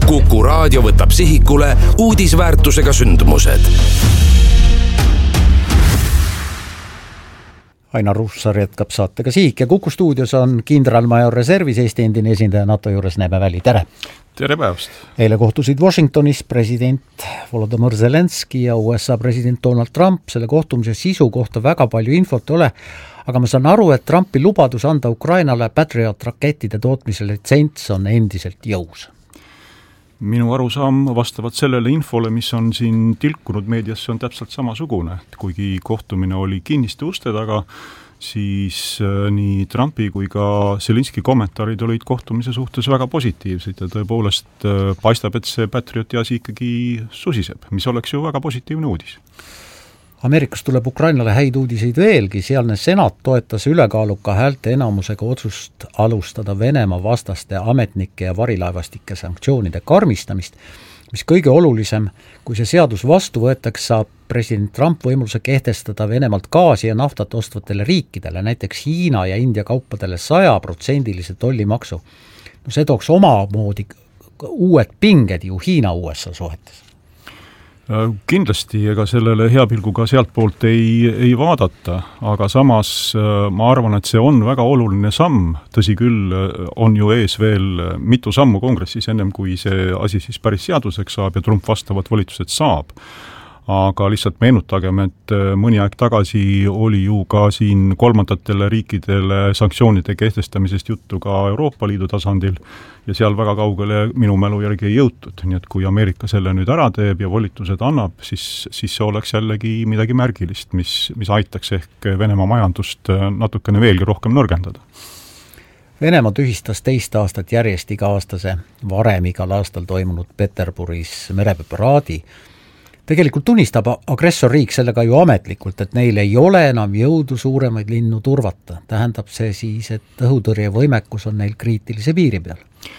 Kuku Raadio võtab sihikule uudisväärtusega sündmused. Ainar Ruussaar jätkab saatega Sihik ja Kuku stuudios on kindralmajor reservis Eesti endine esindaja NATO juures Neeme Väli. Tere! Tere päevast! Eile kohtusid Washingtonis president Volodymyr Zelenski ja USA president Donald Trump. Selle kohtumise sisu kohta väga palju infot ole, aga ma saan aru, et Trumpi lubadus anda Ukrainale Patriot rakettide tootmisele litsents on endiselt jõus. Minu arusaam vastavalt sellele infole, mis on siin tilkunud meediasse, on täpselt samasugune. Kuigi kohtumine oli kinniste uste taga, siis nii Trumpi kui ka Zelenski kommentaarid olid kohtumise suhtes väga positiivsed ja tõepoolest paistab, et see Patrioti asi ikkagi susiseb, mis oleks ju väga positiivne uudis. Ameerikast tuleb Ukrainale häid uudiseid veelgi, sealne senat toetas ülekaaluka häälte enamusega otsust alustada Venemaa vastaste ametnike ja varilaevastike sanktsioonide karmistamist, mis kõige olulisem, kui see seadus vastu võetaks, saab president Trump võimaluse kehtestada Venemaalt gaasi ja naftat ostvatele riikidele, näiteks Hiina ja India kaupadele 100% tollimaksu. No see tooks omamoodi uued pinged ju Hiina-USA suhetes. Kindlasti, ega sellele hea pilguga sealt poolt ei vaadata, aga samas ma arvan, et see on väga oluline samm, tõsi küll, on ju ees veel mitu sammu kongressis ennem, kui see asi siis päris seaduseks saab ja Trump vastavad volitused saab. Aga lihtsalt meenutagem, et mõni aeg tagasi oli ju ka siin kolmandatele riikidele sanktsioonide kehtestamisest juttu ka Euroopa Liidu tasandil ja seal väga kaugele minu mälu järgi ei jõutud. Nii et kui Ameerika selle nüüd ära teeb ja volitused annab, siis see oleks jällegi midagi märgilist, mis aitaks ehk Venemaa majandust natukene veelgi rohkem nõrgendada. Venemaa tühistas 2 aastat järjest iga-aastase varem igal aastal toimunud Peterburis merepäraadi. Tegelikult tunnistab agressorriik sellega ju ametlikult, et neil ei ole enam jõudu suuremaid linnu turvata. Tähendab see siis, et õhutõrjevõimekus on neil kriitilise piiri peal?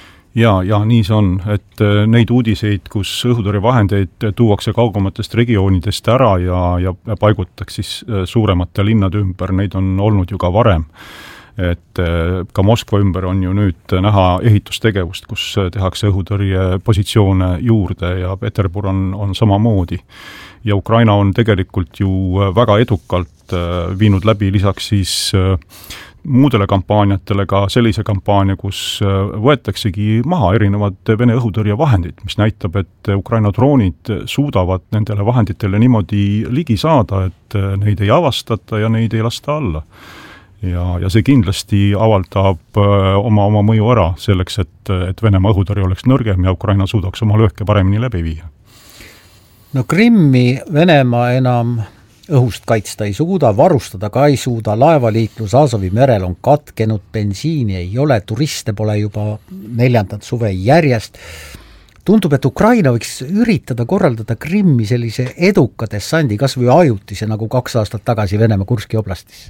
Ja nii see on, et neid uudiseid, kus õhutõrjevahendeid tuuakse kaugematest regioonidest ära ja paigutaks siis suuremate linnade ümber, neid on olnud ju ka varem. Et ka Moskva ümber on ju nüüd näha ehitustegevust, kus tehakse õhutõrje positsioone juurde ja Peterbur on samamoodi. Ja Ukraina on tegelikult ju väga edukalt viinud läbi lisaks siis muudele kampaaniatele ka sellise kampaania, kus võetaksegi maha erinevad Vene õhutõrjevahendid, mis näitab, et Ukraina droonid suudavad nendele vahenditele niimoodi ligi saada, et neid ei avastata ja neid ei lasta alla. Ja see kindlasti avaldab oma mõju ära selleks, et Venemaa õhutõrje oleks nõrgem ja Ukraina suudaks oma lööke paremini läbi viia. No Krimmi Venemaa enam õhust kaitsta ei suuda, varustada ka ei suuda, laevaliiklus Azovi merel on katkenud, bensiini ei ole, turiste pole juba 4. suve järjest. Tundub, et Ukraina võiks üritada korraldada Krimmi sellise eduka dessandi, kas või ajutise, nagu 2 aastat tagasi Venemaa Kurski oblastisse.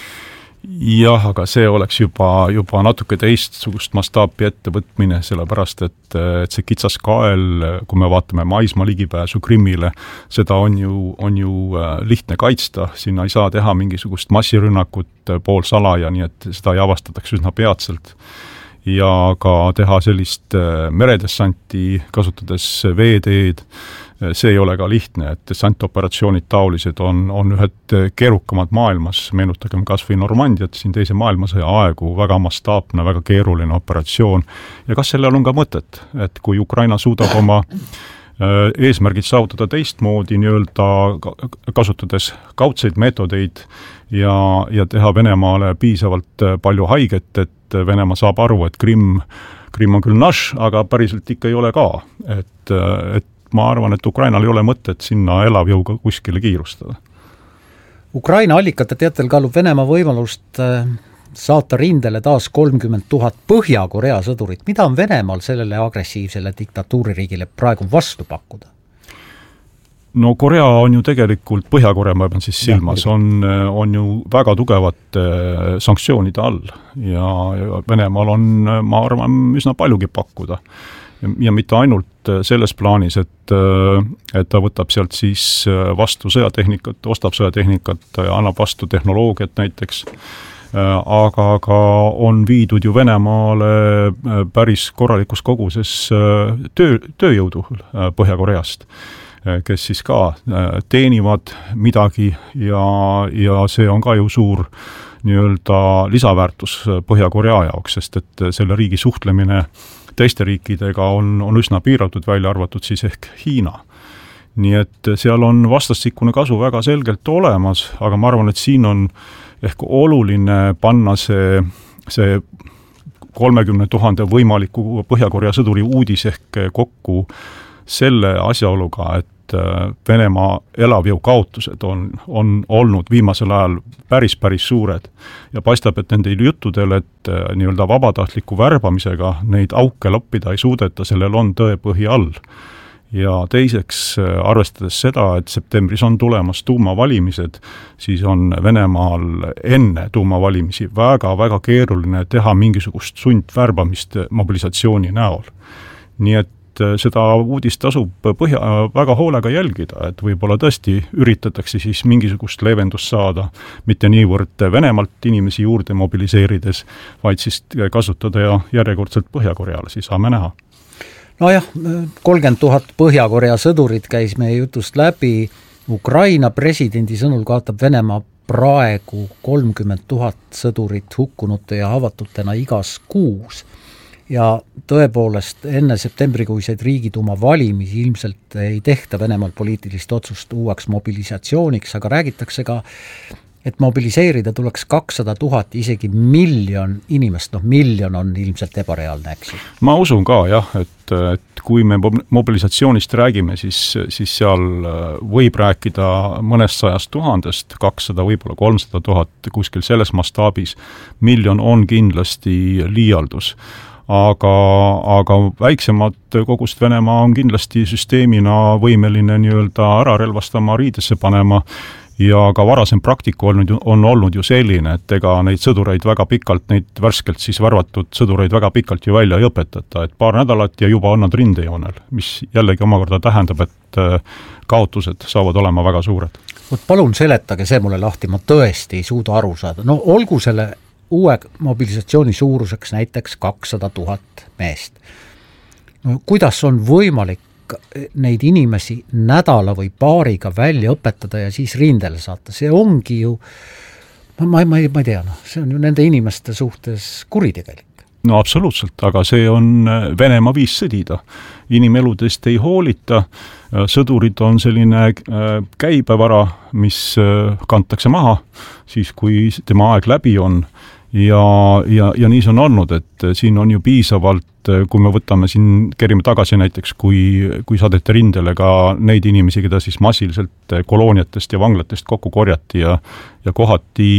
Jah, aga see oleks juba natuke teistsugust mastaapi ettevõtmine, sellepärast, et see kitsas kael, kui me vaatame maismaa ligipääsu Krimmile, seda on ju lihtne kaitsta, sinna ei saa teha mingisugust massirünnakut poolsalaja, nii et seda ei avastataks üsna peatselt. Ja ka teha sellist meredessanti kasutades veeteed, see ei ole ka lihtne, et dessantoperatsioonid taolised on ühed keerukamad maailmas, meenutagem kas või Normandiat siin 2. maailmasõja aegu, väga mastaapne, väga keeruline operatsioon. Ja kas sellel on ka mõtet, et kui Ukraina suudab oma eesmärgid saavutada teistmoodi nii-öelda kasutades kaudseid meetodeid ja teha Venemaale piisavalt palju haiget, et Venemaa saab aru, et Krimm on küll naš, aga päriselt ikka ei ole ka. Et ma arvan, et Ukrainal ei ole mõtet sinna elavjõuga kuskile kiirustada. Ukraina allikate teatel kaalub Venemaa võimalust saata rindele taas 30 000 Põhja-Korea sõdurit. Mida on Venemaal sellele agressiivsele diktatuuririigile praegu vastu pakkuda? No Korea on ju tegelikult, Põhja-Korea ma pean siis silmas, on ju väga tugevat sanktsioonide all ja Venemaal on, ma arvan, üsna paljugi pakkuda. Ja mitte ainult selles plaanis, et ta võtab sealt siis vastu sõjatehnikat, ostab sõjatehnikat ja annab vastu tehnoloogiat näiteks, aga on viidud ju Venemaale päris korralikus koguses tööjõudu Põhja-Koreast, kes siis ka teenivad midagi ja see on ka ju suur nii-öelda lisaväärtus Põhja-Korea jaoks, sest et selle riigi suhtlemine teiste riikidega on üsna piiratud, välja arvatud siis ehk Hiina. Nii et seal on vastastikune kasu väga selgelt olemas, aga ma arvan, et siin on ehk oluline panna see 30 000 võimaliku Põhja-Korea sõduri uudis ehk kokku selle asjaoluga, et Venemaa elavjõu kaotused on olnud viimasel ajal päris suured ja paistab, et nendel juttudel, et nii-öelda vabatahtliku värbamisega neid auke loppida ei suudeta, sellel on tõepõhi all. Ja teiseks, arvestades seda, et septembris on tulemas tuumavalimised, siis on Venemaal enne tuumavalimisi väga keeruline teha mingisugust sundvärbamist mobilisatsiooni näol. Nii et seda uudist tasub väga hoolega jälgida, et võib-olla tõesti üritatakse siis mingisugust leevendust saada, mitte niivõrd Venemaalt inimesi juurde mobiliseerides, vaid siis kasutada ja järjekordselt Põhja-Korealasi, saame näha. Nojah, 30 000 Põhja-Korea sõdurit käis meie jutust läbi. Ukraina presidendi sõnul kaotab Venemaa praegu 30 000 sõdurit hukkunute ja haavatutena igas kuus. Ja tõepoolest enne septembrikuiseid riigiduuma valimisi ilmselt ei tehta Venemaal poliitilist otsust uueks mobilisatsiooniks, aga räägitakse ka, et mobiliseerida tuleks 200 000, isegi 1 miljon inimest, 1 miljon on ilmselt ebareaalne, eks. Ma usun ka jah, et kui me mobilisatsioonist räägime, siis seal võib rääkida mõnest 100 000, 200, võib-olla 300 000, kuskil selles mastaabis. 1 miljon on kindlasti liialdus. Aga väiksemat kogust Venemaa on kindlasti süsteemina võimeline nii-öelda ära relvastama, riidesse panema ja ka varasem praktika on olnud ju selline, et ega neid sõdureid väga pikalt, neid värskelt siis värvatud sõdureid väga pikalt ju välja ei õpetata, et paar nädalat ja juba on nad rindejoonel, mis jällegi omakorda tähendab, et kaotused saavad olema väga suured. Palun seletage see mulle lahti, ma tõesti ei suuda aru saada. No olgu selle uue mobilisatsiooni suuruseks näiteks 200 000 meest. No, kuidas on võimalik neid inimesi nädala või paariga välja õpetada ja siis rindele saata? See ongi ju, ma ei tea, see on ju nende inimeste suhtes kuritegelik. No absoluutselt, aga see on Venemaa viis sõdida. Inimeludest ei hoolita, sõdurid on selline käibevara, mis kantakse maha, siis kui tema aeg läbi on. Ja nii see on olnud, et siin on ju piisavalt, kui me võtame siin, kerime tagasi näiteks, kui saadete rindele ka neid inimesi, keda siis massiliselt kolooniatest ja vanglatest kokku korjati ja kohati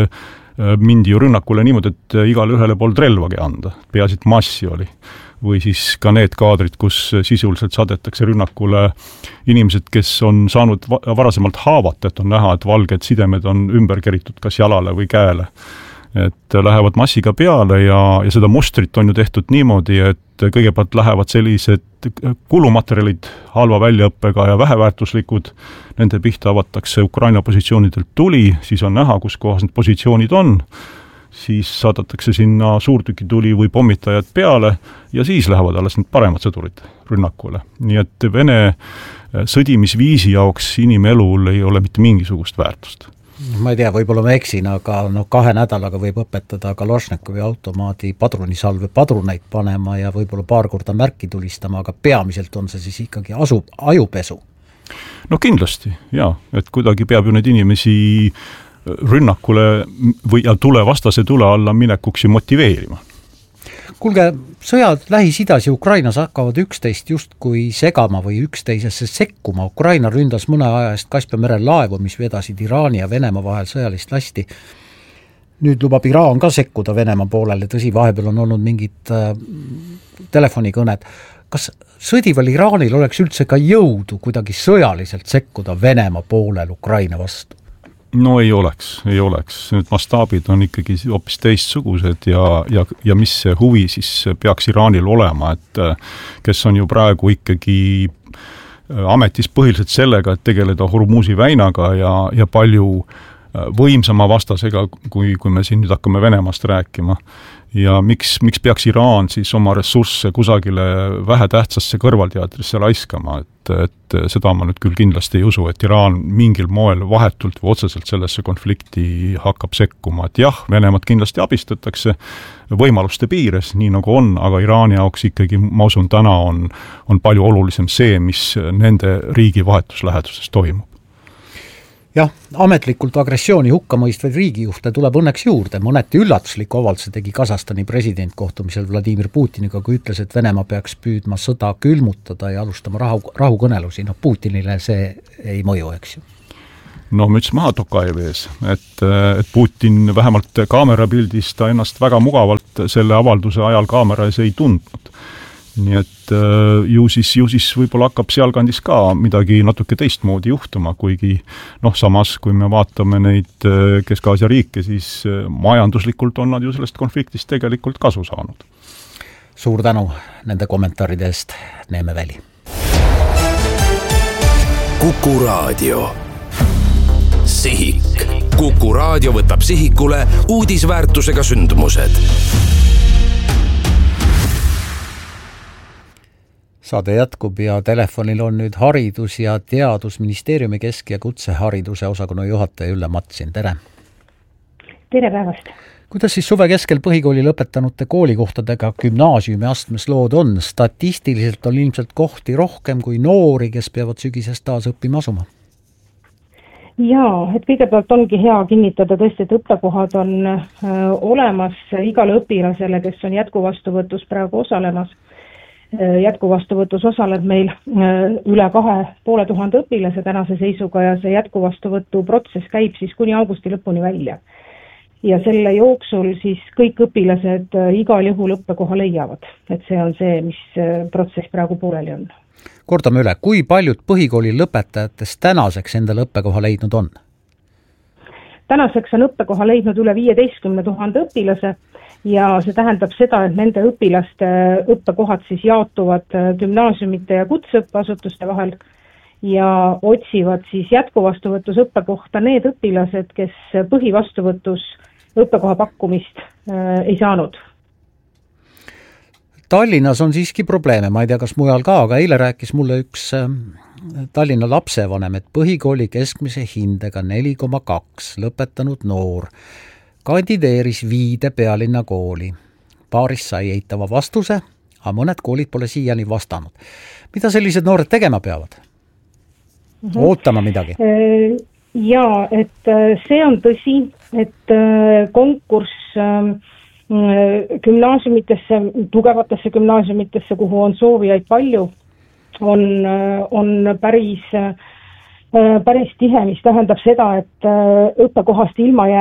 mindi ju rünnakule niimoodi, et igale ühele polnud relvagi anda, peaasit massi oli. Või siis ka need kaadrid, kus sisuliselt saadetakse rünnakule inimesed, kes on saanud varasemalt haavat, et on näha, et valged sidemed on ümber keritud kas jalale või käele. Et lähevad massiga peale ja seda mustrit on ju tehtud niimoodi, et kõigepealt lähevad sellised kulumaterjalid halva väljaõppega ja väheväärtuslikud, nende pihta avatakse Ukraina positsioonidelt tuli, siis on näha, kus kohas need positsioonid on, siis saadatakse sinna suurtükituli või pommitajad peale ja siis lähevad alles need paremad sõdurid rünnakule. Nii et Vene sõdimisviisi jaoks inimelul ei ole mitte mingisugust väärtust. Ma ei tea, võib-olla ma eksin, aga 2 nädalaga võib õpetada Kalašnikovi automaadi padrunisalve padruneid panema ja võib-olla paar korda märki tulistama, aga peamiselt on see siis ikkagi ajupesu. No kindlasti, jaa, et kuidagi peab ju neid inimesi rünnakule või vastase tule alla minekuks ju motiveerima. Kuulge, sõjad Lähis-Idas ja Ukrainas hakkavad üksteist justkui segama või üksteisesse sekkuma. Ukraina ründas mõne aja eest Kaspia merel laevu, mis vedasid Iraani ja Venemaa vahel sõjalist lasti. Nüüd lubab Iraan ka sekkuda Venemaa poolele, tõsi, vahepeal on olnud mingid telefonikõned. Kas sõdival Iraanil oleks üldse ka jõudu kuidagi sõjaliselt sekkuda Venemaa poolel Ukraina vastu? No ei oleks. Need mastaabid on ikkagi hoopis teistsugused ja mis see huvi siis peaks Iraanil olema, et kes on ju praegu ikkagi ametis põhiliselt sellega, et tegeleda Hormuzi väinaga ja palju võimsama vastasega, kui me siin nüüd hakkame Venemaast rääkima. Ja miks peaks Iraan siis oma ressursse kusagile vähetähtsasse kõrvalteatrisse laiskama, et seda ma nüüd küll kindlasti ei usu, et Iraan mingil moel vahetult või otseselt sellesse konflikti hakkab sekkuma, et jah, Venemaad kindlasti abistatakse võimaluste piires, nii nagu on, aga Iraani jaoks ikkagi, ma usun, täna on palju olulisem see, mis nende riigi vahetusläheduses toimub. Jah, ametlikult agressiooni hukkamõistvaid riigijuhte tuleb õnneks juurde. Mõneti üllatusliku avalduse tegi Kasahstani president kohtumisel Vladimir Putiniga, kui ütles, et Venemaa peaks püüdma sõda külmutada ja alustama rahukõnelusi. No Putinile see ei mõju, eks ju. No müts maha Tokajevi ees, et Putin vähemalt kaamerapildis ta ennast väga mugavalt selle avalduse ajal kaamera ees ei tundnud. Nii et ju siis võib-olla hakkab sealkandis ka midagi natuke teistmoodi juhtuma, kuigi samas, kui me vaatame neid Kesk-Aasia riike, siis majanduslikult on nad ju sellest konfliktist tegelikult kasu saanud. Suur tänu nende kommentaaride eest, Neeme Väli. Kuku Raadio. Sihik. Kuku Raadio võtab sihikule uudisväärtusega sündmused. Saade jätkub ja telefonil on nüüd Haridus- ja Teadusministeeriumi kesk- ja kutsehariduse osakonna juhataja Ülle Matsin. Tere! Tere päevast! Kuidas siis suve keskel põhikooli lõpetanute koolikohtadega gümnaasiumi astmes lood on? Statistiliselt on ilmselt kohti rohkem kui noori, kes peavad sügisest taas õppima asuma. Jaa, et kõigepealt ongi hea kinnitada tõesti, et õppekohad on olemas igale õpilasele, kes on jätkuvastuvõtus praegu osalemas. Jätkuvastuvõtus osaleb meil üle 2500 õpilase tänase seisuga ja see jätkuvastuvõtu protsess käib siis kuni augusti lõpuni välja. Ja selle jooksul siis kõik õpilased igal juhul õppekoha leiavad, et see on see, mis protsess praegu pooleli on. Kordame üle, kui paljud põhikooli lõpetajatest tänaseks endale õppekoha leidnud on? Tänaseks on õppekoha leidnud üle 15 000 õpilase ja see tähendab seda, et nende õpilaste õppekohad siis jaotuvad gümnaasiumite ja kutseõppeasutuste vahel ja otsivad siis jätkuvastuvõtus õppekohta need õpilased, kes põhivastuvõtus õppekoha pakkumist ei saanud. Tallinnas on siiski probleeme, ma ei tea, kas mujal ka, aga eile rääkis mulle üks Tallinna lapsevanem, et põhikooli keskmise hindega 4,2 lõpetanud noor kandideeris Viide pealinna kooli. Paarist sai eitava vastuse, aga mõned koolid pole siiani vastanud. Mida sellised noored tegema peavad? Ootama midagi? Jaa, et see on tõsi, et konkurss gümnaasiumitesse, tugevatesse gümnaasiumitesse, kuhu on soovijaid palju, on päris tihe, mis tähendab seda, et õppekohast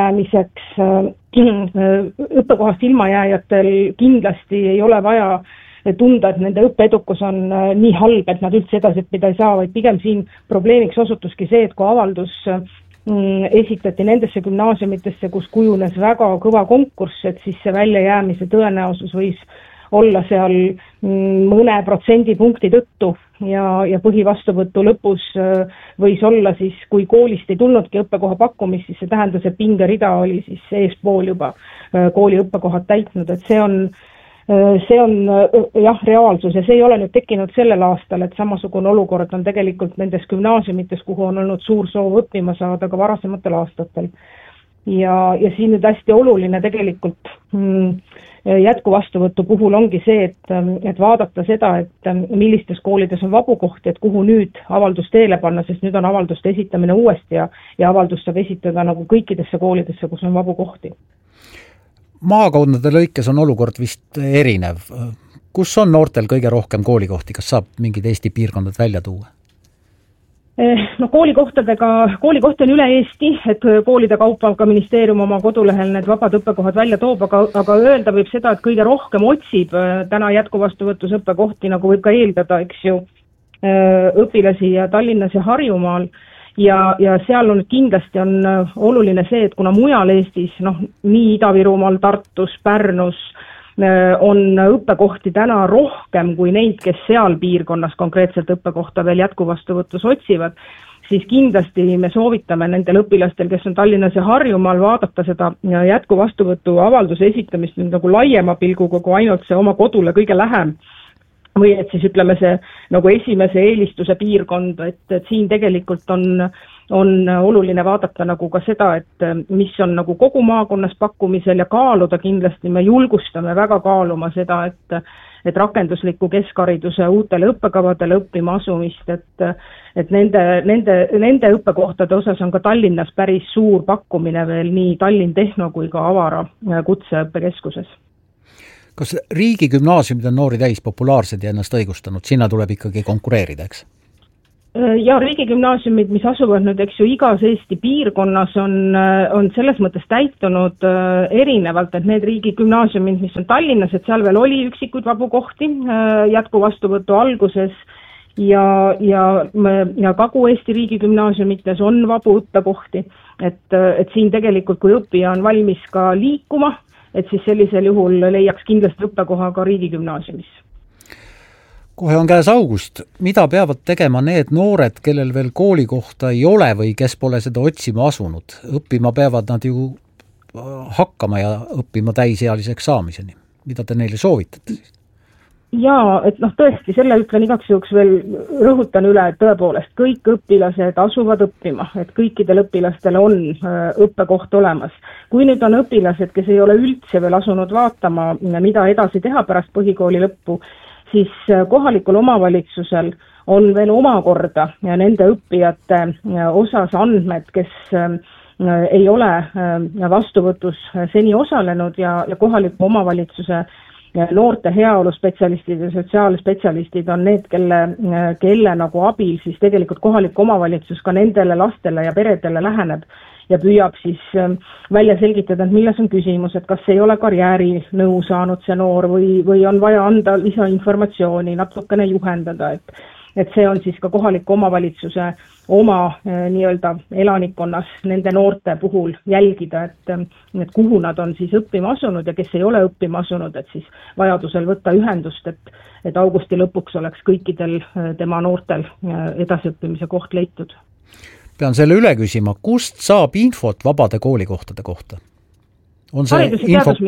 ilmajääjatel kindlasti ei ole vaja tunda, et nende õppeedukus on nii halb, et nad üldse edasi õppida ei saa, vaid pigem siin probleemiks osutuski see, et kui avaldus esitati nendesse gümnaasiumitesse, kus kujunes väga kõva konkurss, et siis see väljajäämise tõenäosus võis olla seal mõne protsendipunkti tõttu ja põhivastuvõtu lõpus võis olla siis, kui koolist ei tulnudki õppekoha pakkumist, siis see tähendas, et pingerida oli siis eespool juba kooli õppekohad täitnud, et see on jah, reaalsus ja see ei ole nüüd tekkinud sellel aastal, et samasugune olukord on tegelikult nendes gümnaasiumites, kuhu on olnud suur soov õppima saada ka varasematel aastatel. Ja siin nüüd hästi oluline tegelikult jätkuvastuvõtu puhul ongi see, et vaadata seda, et millistes koolides on vabu kohti, et kuhu nüüd avaldust teele panna, sest nüüd on avalduste esitamine uuesti ja avaldust saab esitada nagu kõikidesse koolidesse, kus on vabu kohti. Maakondade lõikes on olukord vist erinev. Kus on noortel kõige rohkem koolikohti? Kas saab mingid Eesti piirkondad välja tuua? No koolikohti on üle Eesti, et koolide kaupa ka ministeerium oma kodulehel need vabad õppekohad välja toob, aga öelda võib seda, et kõige rohkem otsib täna jätkuvastuvõtus õppekohti, nagu võib ka eeldada, eks ju, õpilasi ja Tallinnas ja Harjumaal. Ja seal on kindlasti on oluline see, et kuna mujal Eestis, nii Ida-Virumaal, Tartus, Pärnus, on õppekohti täna rohkem kui neid, kes seal piirkonnas konkreetselt õppekohta veel jätkuvastuvõtus otsivad, siis kindlasti me soovitame nendel õpilastel, kes on Tallinnas ja Harjumaal, vaadata seda jätkuvastuvõtu avalduse esitamist nagu laiema pilguga kui ainult see oma kodule kõige lähem. Või et siis ütleme see nagu esimese eelistuse piirkond, et siin tegelikult on oluline vaadata nagu ka seda, et mis on nagu kogu maakonnas pakkumisel ja kaaluda kindlasti, me julgustame väga kaaluma seda, et rakendusliku keskhariduse uutele õppekavadele õppima asumist, et nende õppekohtade osas on ka Tallinnas päris suur pakkumine veel nii Tallinn Tehno kui ka Avara kutseõppekeskuses. Kas riigigümnaasiumid on noori täis populaarsed ja ennast õigustanud? Sinna tuleb ikkagi konkureerida, eks? Ja riigigümnaasiumid, mis asuvad nüüd, eks ju, igas Eesti piirkonnas on selles mõttes täitunud erinevalt, et need riigigümnaasiumid, mis on Tallinnas, et seal veel oli üksikuid vabu kohti jätkuvastuvõtu alguses ja Kagu-Eesti riigigümnaasiumites on vabu õppekohti, et siin tegelikult, kui õppija on valmis ka liikuma, et siis sellisel juhul leiaks kindlasti õppekoha ka riigigümnaasiumis. Kohe on käes august. Mida peavad tegema need noored, kellel veel koolikohta ei ole või kes pole seda otsima asunud? Õppima peavad nad ju hakkama ja õppima täisealiseks saamiseni. Mida te neile soovitate siis? Jaa, et tõesti, selle ütlen igaks juhuks veel, rõhutan üle, et tõepoolest kõik õpilased asuvad õppima, et kõikidel õpilastel on õppekoht olemas. Kui nüüd on õpilased, kes ei ole üldse veel asunud vaatama, mida edasi teha pärast põhikooli lõppu, siis kohalikul omavalitsusel on veel omakorda ja nende õppijate osas andmed, kes ei ole vastuvõtus seni osalenud ja kohaliku omavalitsuse noorte heaolu spetsialistid ja sotsiaalspetsialistid on need, kelle nagu abil siis tegelikult kohalik omavalitsus ka nendele lastele ja peredele läheneb ja püüab siis välja selgitada, et milles on küsimus, et kas ei ole karjääri nõu saanud see noor või on vaja anda lisainformatsiooni, natukene juhendada, et see on siis ka kohaliku omavalitsuse oma nii-öelda elanikkonnas nende noorte puhul jälgida, et kuhu nad on siis õppima asunud ja kes ei ole õppima asunud, et siis vajadusel võtta ühendust, et augusti lõpuks oleks kõikidel tema noortel edasiõppimise koht leitud. Pean selle üle küsima, kust saab infot vabade koolikohtade kohta? Haridus-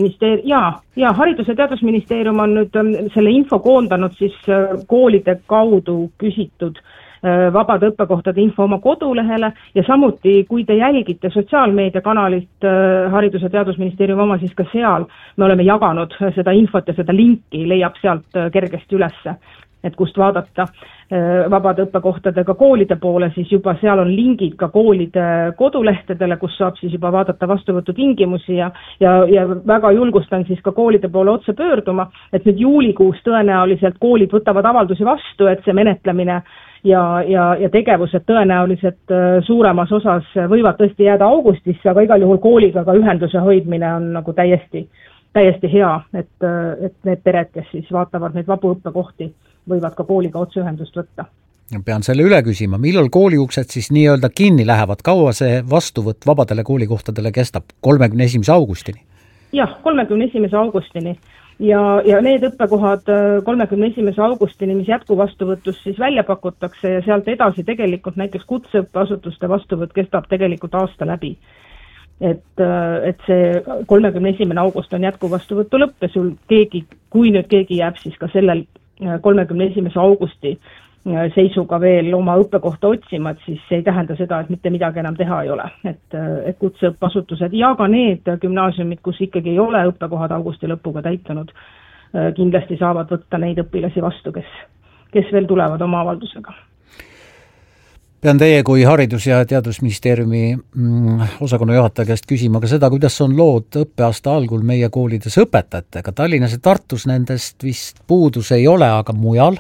ja Teadusministeerium on nüüd selle info koondanud siis koolide kaudu küsitud vabade õppekohtade info oma kodulehele ja samuti, kui te jälgite sotsiaalmeediakanalit Haridus- ja Teadusministeeriumi oma, siis ka seal me oleme jaganud seda infot ja seda linki leiab sealt kergesti ülesse, et kust vaadata vabade õppekohtadega koolide poole, siis juba seal on lingid ka koolide kodulehtedele, kus saab siis juba vaadata vastuvõtu tingimusi ja väga julgustan siis ka koolide poole otse pöörduma, et nüüd juulikuus tõenäoliselt koolid võtavad avaldusi vastu, et see menetlemine ja tegevused tõenäoliselt suuremas osas võivad tõesti jääda augustisse, aga igal juhul kooliga ka ühenduse hoidmine on nagu täiesti hea, et need pered, kes siis vaatavad neid vabu õppekohti, võivad ka kooliga otseühendust võtta. Pean selle üle küsima, millal kooliuksed siis nii-öelda kinni lähevad, kaua see vastuvõtt vabadele koolikohtadele kestab? 31. augustini? Jah, 31. augustini. Ja need õppekohad 31. augustini, mis jätkuvastuvõtus siis välja pakutakse ja sealt edasi tegelikult näiteks kutseõppeasutuste vastuvõtt kestab tegelikult aasta läbi. Et see 31. august on jätkuvastuvõtu lõpp ja kui nüüd keegi jääb siis ka sellel 31. augusti seisuga veel oma õppekohta otsima, et siis see ei tähenda seda, et mitte midagi enam teha ei ole. Et kutseõppeasutused ja ka need gümnaasiumid, kus ikkagi ei ole õppekohad augusti lõpuga täitunud, kindlasti saavad võtta neid õpilasi vastu, kes veel tulevad oma avaldusega. Pean teie kui Haridus- ja Teadusministeeriumi osakonna juhataja käest küsima ka seda, kuidas on lood õppeaasta algul meie koolides õpetajatega. Tallinnas ja Tartus nendest vist puudus ei ole, aga mujal?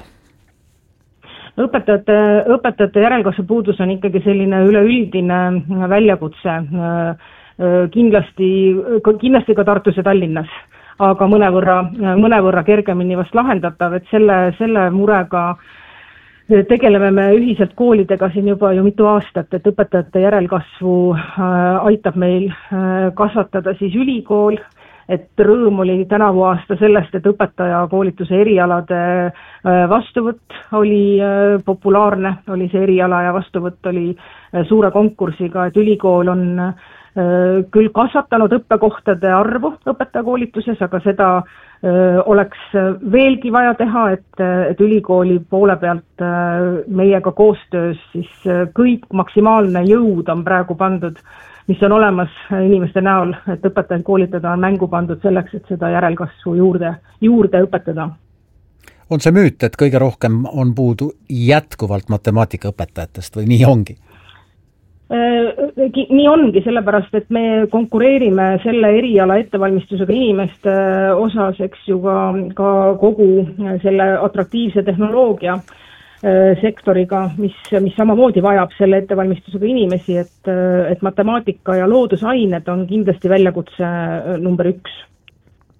Õpetajate järelkasvu puudus on ikkagi selline üleüldine väljakutse. Kindlasti ka Tartus ja Tallinnas, aga mõnevõrra kergemini vast lahendatav, et selle murega tegeleme me ühiselt koolidega siin juba ju mitu aastat, et õpetajate järelkasvu aitab meil kasvatada siis ülikool, et rõõm oli tänavu aasta sellest, et õpetajakoolituse erialade vastuvõtt oli populaarne, oli see eriala ja vastuvõtt oli suure konkursiga, et ülikool on küll kasvatanud õppekohtade arvu õpetajakoolituses, aga seda oleks veelgi vaja teha, et ülikooli poole pealt meiega koostöös siis kõik maksimaalne jõud on praegu pandud, mis on olemas inimeste näol, et õpetajaid koolitada on mängu pandud selleks, et seda järelkasvu juurde õpetada. On see müüt, et kõige rohkem on puudu jätkuvalt matemaatikaõpetajatest või nii ongi? Nii ongi, sellepärast, et me konkureerime selle eriala ettevalmistusega inimeste osas, eks ju, ka kogu selle atraktiivse tehnoloogia sektoriga, mis samamoodi vajab selle ettevalmistusega inimesi, et matemaatika ja loodusained on kindlasti väljakutse number 1.